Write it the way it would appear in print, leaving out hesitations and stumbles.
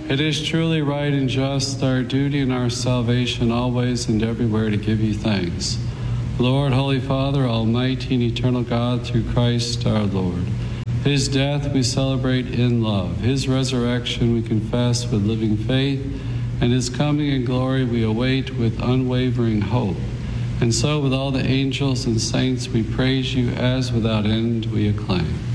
It is truly right and just, our duty and our salvation, always and everywhere to give you thanks. Lord, Holy Father, Almighty and eternal God, through Christ our Lord. His death we celebrate in love. His resurrection we confess with living faith, and his coming in glory we await with unwavering hope. And so with all the angels and saints we praise you, as without end we acclaim.